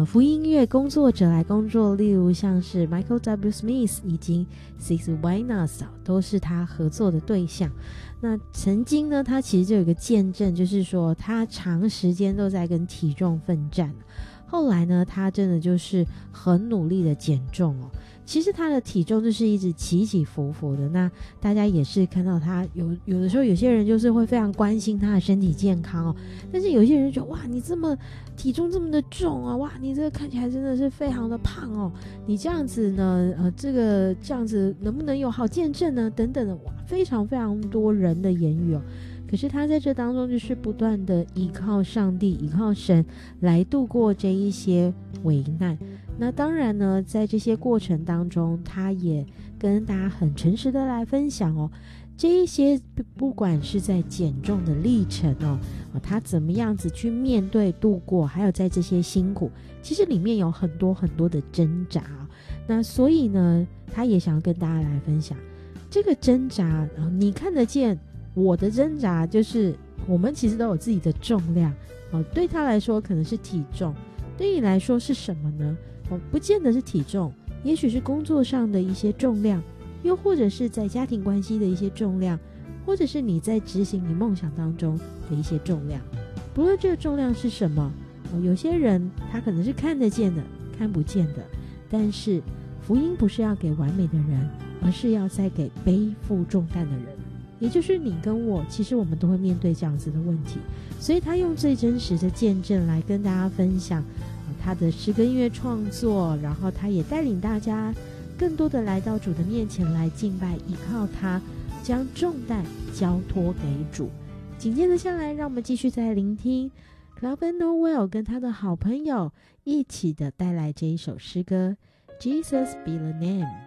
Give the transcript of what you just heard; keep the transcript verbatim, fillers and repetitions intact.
福音音乐工作者来工作，例如像是 Michael W. Smith 以及 Six Winas 都是他合作的对象。那曾经呢，他其实就有一个见证，就是说他长时间都在跟体重奋战，后来呢，他真的就是很努力的减重哦。其实他的体重就是一直起起伏伏的，那大家也是看到他有有的时候有些人就是会非常关心他的身体健康哦，但是有些人就哇你这么体重这么的重啊，哇你这个看起来真的是非常的胖哦，你这样子呢呃这个这样子能不能有好见证呢等等的，哇非常非常多人的言语哦。可是他在这当中就是不断的依靠上帝依靠神来度过这一些危难。那当然呢，在这些过程当中，他也跟大家很诚实的来分享哦，这一些不管是在减重的历程哦，哦他怎么样子去面对度过，还有在这些辛苦，其实里面有很多很多的挣扎哦。那所以呢，他也想要跟大家来分享这个挣扎，哦，你看得见我的挣扎，就是我们其实都有自己的重量哦，对他来说可能是体重，对你来说是什么呢？哦，不见得是体重，也许是工作上的一些重量，又或者是在家庭关系的一些重量，或者是你在执行你梦想当中的一些重量。不论这个重量是什么，哦，有些人他可能是看得见的，看不见的，但是福音不是要给完美的人，而是要再给背负重担的人，也就是你跟我，其实我们都会面对这样子的问题。所以他用最真实的见证来跟大家分享他的诗歌音乐创作，然后他也带领大家更多的来到主的面前来敬拜，依靠他将重担交托给主。紧接着下来，让我们继续再聆听 Clive Nowell 跟他的好朋友一起的带来这一首诗歌 Jesus Be the Name。